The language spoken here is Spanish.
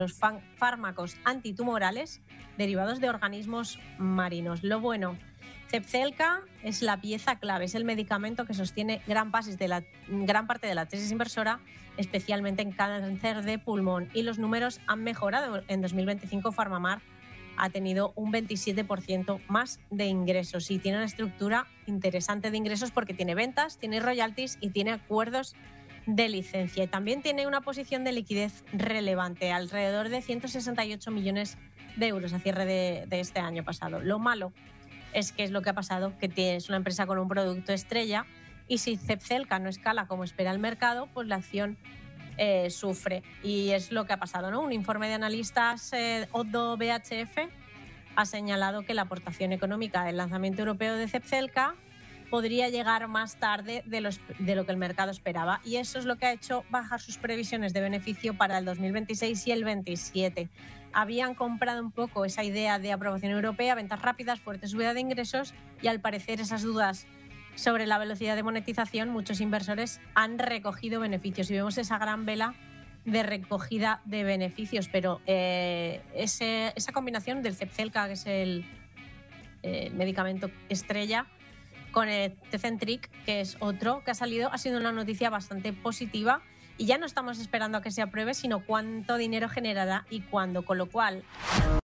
los fármacos antitumorales derivados de organismos marinos. Lo bueno, Zepzelca es la pieza clave, es el medicamento que sostiene gran parte de la tesis inversora, especialmente en cáncer de pulmón. Y los números han mejorado. En 2025 PharmaMar ha tenido un 27% más de ingresos y tiene una estructura interesante de ingresos porque tiene ventas, tiene royalties y tiene acuerdos de licencia. Y también tiene una posición de liquidez relevante, alrededor de 168 millones de euros a cierre de este año pasado. Lo malo es que es lo que ha pasado, que es una empresa con un producto estrella y si Zepzelca no escala como espera el mercado, pues la acción sufre. Y es lo que ha pasado, ¿no? Un informe de analistas Oddo BHF ha señalado que la aportación económica del lanzamiento europeo de Zepzelca podría llegar más tarde de lo que el mercado esperaba. Y eso es lo que ha hecho bajar sus previsiones de beneficio para el 2026 y el 2027. Habían comprado un poco esa idea de aprobación europea, ventas rápidas, fuerte subida de ingresos y al parecer esas dudas sobre la velocidad de monetización, muchos inversores han recogido beneficios y vemos esa gran vela de recogida de beneficios. Pero esa combinación del Zepzelca, que es el medicamento estrella, con el Tecentriq, que es otro que ha salido, ha sido una noticia bastante positiva y ya no estamos esperando a que se apruebe, sino cuánto dinero generará y cuándo, con lo cual